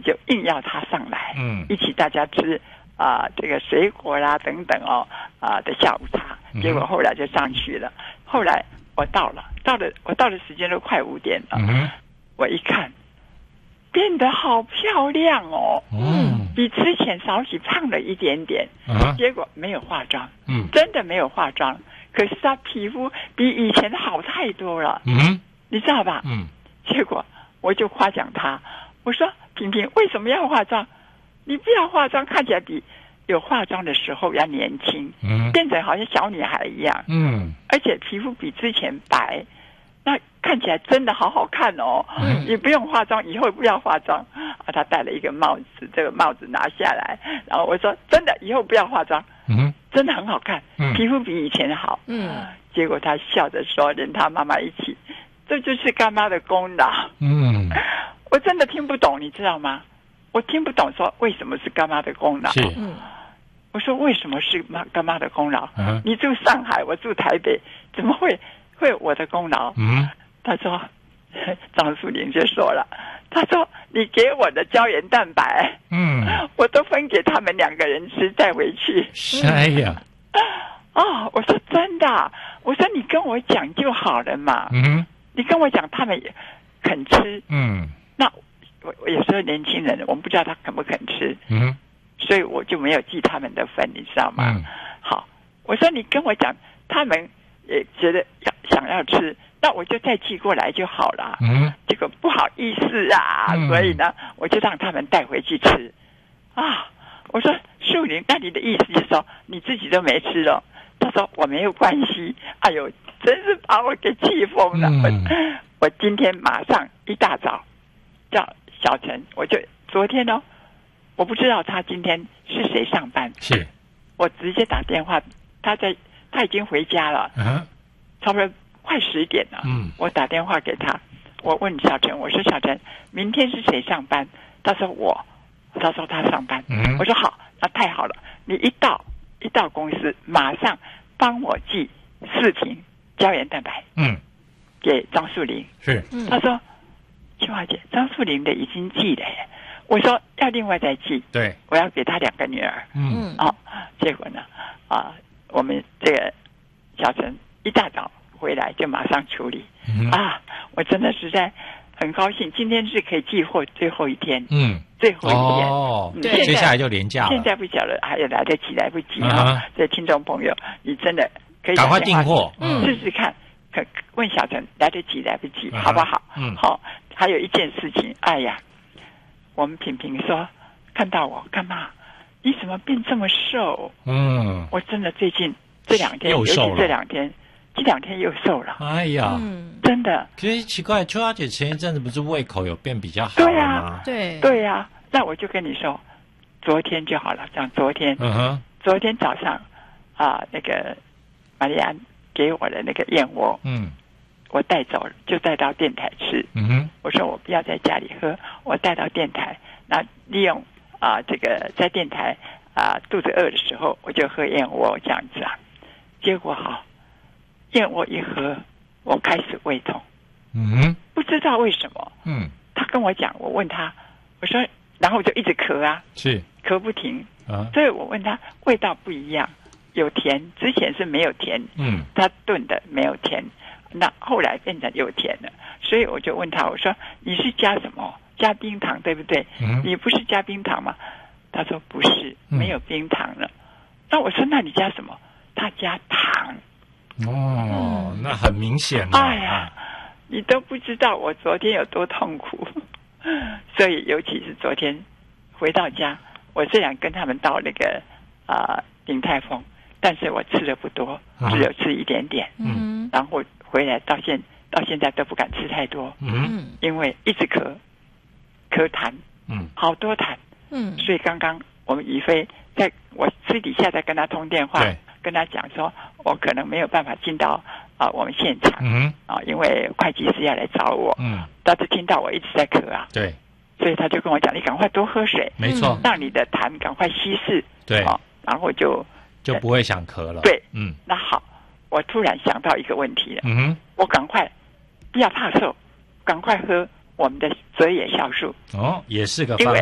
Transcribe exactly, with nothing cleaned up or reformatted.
就硬要他上来， 嗯， 一起大家吃啊、呃、这个水果啦等等哦啊、呃、的下午茶，结果后来就上去了。嗯、后来我到了，到了我到的时间都快五点了， 嗯， 我一看，变得好漂亮哦，嗯，比之前少许胖了一点点，嗯，结果没有化妆，嗯，真的没有化妆，可是她皮肤比以前好太多了，嗯，你知道吧？嗯，结果我就夸奖她，我说萍萍为什么要化妆？你不要化妆，看起来比有化妆的时候要年轻，嗯，变成好像小女孩一样，嗯，而且皮肤比之前白。那看起来真的好好看哦，嗯，也不用化妆，以后不要化妆啊。他戴了一个帽子，这个帽子拿下来，然后我说真的，以后不要化妆，嗯，真的很好看，嗯，皮肤比以前好，嗯。结果他笑着说，连他妈妈一起，这就是干妈的功劳，嗯。我真的听不懂，你知道吗？我听不懂说为什么是干妈的功劳， 是， 嗯。我说为什么是妈干妈的功劳？嗯，你住上海，我住台北，怎么会？会有我的功劳，嗯，他说，张淑玲就说了，他说你给我的胶原蛋白，嗯，我都分给他们两个人吃，带回去。 哎呀， 哦，我说真的，我说你跟我讲就好了嘛，嗯，你跟我讲他们也肯吃，嗯，那我我有时候年轻人，我们不知道他肯不肯吃，嗯，所以我就没有记他们的份，你知道吗？嗯，好，我说你跟我讲他们。也觉得要想要吃，那我就再寄过来就好了。嗯，结果不好意思啊，嗯、所以呢，我就让他们带回去吃。啊，我说树林，那你的意思是说你自己都没吃了？他说我没有关系。哎呦，真是把我给气疯了。嗯、我, 我今天马上一大早叫小陈，我就昨天哦，我不知道他今天是谁上班， 是我直接打电话，他在。他已经回家了，嗯，差不多快十点了。嗯，我打电话给他，我问小陈，我说小陈，明天是谁上班？他说我，他说他上班。嗯，我说好，那太好了，你一到一到公司，马上帮我寄四瓶胶原蛋白，嗯，给张树林。 是， 他说，青华姐，张树林的已经寄了耶。我说要另外再寄， 对， 我要给他两个女儿。嗯，哦，结果呢，啊。我们这个小陈一大早回来就马上处理，嗯、啊！我真的实在很高兴，今天是可以寄货最后一天，嗯，最后一天哦，对，接下来就连假了。 现在不晓得还有来得及来不及啊！所以听众朋友，你真的可以赶快订货， 嗯，试试看，可问小陈来得及来不及，嗯、好不好？嗯，好。还有一件事情，哎呀，我们萍萍说看到我干嘛？你怎么变这么瘦？嗯，我真的最近这两天， 又瘦了。 尤其这两天，这两天又瘦了。 哎呀， 嗯、真的。 可是奇怪，秋花姐前一阵子不是胃口有变比较好了吗？ 对呀， 对对呀、啊。那我就跟你说，昨天就好了。像昨天，嗯哼，昨天早上啊、呃，那个玛丽安给我的那个燕窝，嗯，我带走了，就带到电台吃。嗯哼，我说我不要在家里喝，我带到电台，那利用。啊，这个在电台啊，肚子饿的时候我就喝燕窝这样子啊，结果好，燕窝一喝，我开始胃痛，嗯，不知道为什么，嗯，他跟我讲，我问他，我说，然后我就一直咳啊， 是咳不停啊，所以我问他味道不一样，有甜，之前是没有甜，嗯，他炖的没有甜，那后来变成有甜了，所以我就问他，我说你是加什么？加冰糖对不对？嗯、你不是加冰糖吗？他说不是，没有冰糖了。嗯、那我说那你加什么？他加糖。 哦，嗯、那很明显了。 哎呀，你都不知道我昨天有多痛苦。所以尤其是昨天回到家，我虽然跟他们到那个啊鼎泰丰，但是我吃的不多，只有吃一点点。嗯，然后回来到现到现在都不敢吃太多。嗯，因为一直咳。咳痰，嗯，好多痰，嗯，所以刚刚我们于飞在我私底下在跟他通电话，跟他讲说，我可能没有办法进到啊、呃、我们现场，嗯啊、呃，因为会计师要来找我，嗯，但是听到我一直在咳啊， 对， 所以他就跟我讲，你赶快多喝水， 没错， 让你的痰赶快稀释， 对， 啊、哦，然后就就不会想咳了， 对，嗯，那好，我突然想到一个问题了，嗯哼，我赶快不要怕瘦，赶快喝我们的泽野酵素， 哦，也是个方